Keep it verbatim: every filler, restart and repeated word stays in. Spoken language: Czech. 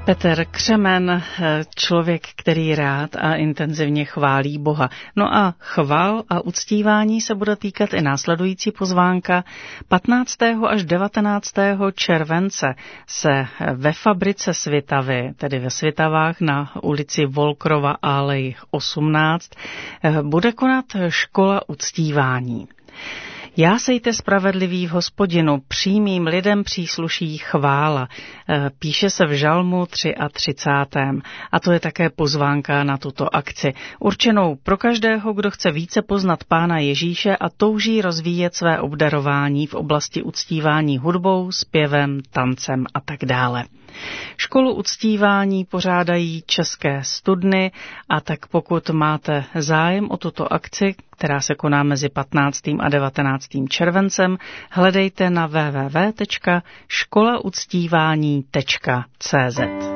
Petr Křemen, člověk, který rád a intenzivně chválí Boha. No a chvál a uctívání se bude týkat i následující pozvánka. patnáctého až devatenáctého července se ve fabrice Svitavy, tedy ve Svitavách na ulici Volkrova alej osmnáct, bude konat škola uctívání. Jásejte spravedlivý v Hospodinu, přímým lidem přísluší chvála. Píše se v Žalmu třicátém třetím. A to je také pozvánka na tuto akci. Určenou pro každého, kdo chce více poznat Pána Ježíše a touží rozvíjet své obdarování v oblasti uctívání hudbou, zpěvem, tancem a tak dále. Školu uctívání pořádají České studny a tak pokud máte zájem o tuto akci, která se koná mezi patnáctým a devatenáctým červencem, hledejte na w w w tečka škola uctívání tečka c z.